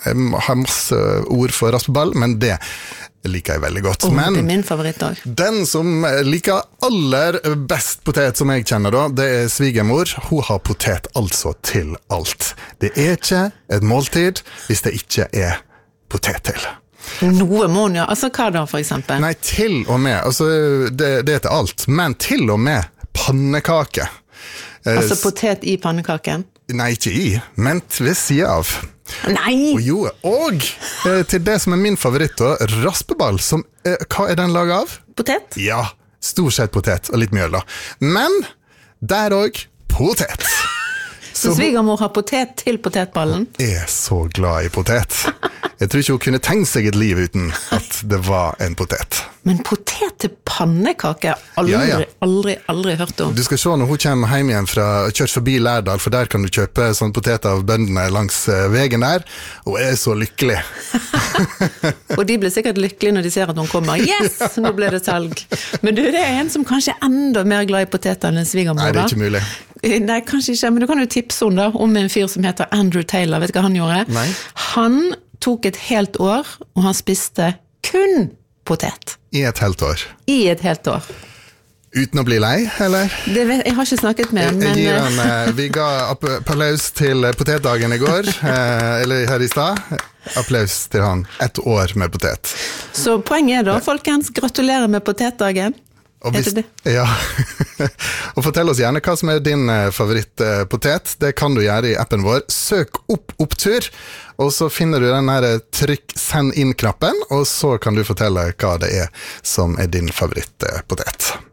Jeg har masse ord for raspeball, men det liker jeg veldig godt. Men det min favoritt også. Den som liker aller best potet som jeg kjenner da, det svigermor. Hun har potet altså til alt. Det ikke et måltid hvis det ikke potet til. Noe må hun, ja. Altså hva da for eksempel? Nei, til og med. Altså, det til alt. Men til og med pannekake. Altså potet i pannekaken? Nei, ikke i, men ved siden av. Nei! Og til det som min favoritt da, raspeball, som, hva den laget av? Potet? Ja, stort sett potet og litt mjøl da. Men der også potet. Så svigermor har potet til potetballen? Jeg så glad i potet. Jeg tror ikke hun kunne tenkt seg et liv uten at det var en potet. Men potet til pannekake aldri hørt om. Du skal se når hun kommer hjem igjen fra kjørt forbi Lærdal, for der kan du kjøpe sånn potet av bøndene langs veien der, og så lykkelig. Og de blir sikkert lykkelige når de ser at hun kommer. Yes, nå ble det salg. Men du, det en som kanskje enda mer glad i poteter enn svigermor. Nei, det ikke mulig. Nei, kanskje ikke, men du kan jo tipse henne da, om en fyr som heter Andrew Taylor. Vet du hva han gjorde? Nei. Han tok et helt år, og han spiste kun potet. I et helt år. I et helt år. Uten å bli lei, eller? Jeg har ikke snakket med han, men... Vi ga applaus til potetdagen i går, eller her i sted. Applaus til han. 1 år med potet. Så poenget da, folkens, gratulerer med potetdagen. Ja, og fortell oss gjerne hva som din favorittpotet. Det kan du gjøre i appen vår. Søk opp Opptur, og så finner du den her trykk send inn-knappen, og så kan du fortelle hva det som din favorittpotet.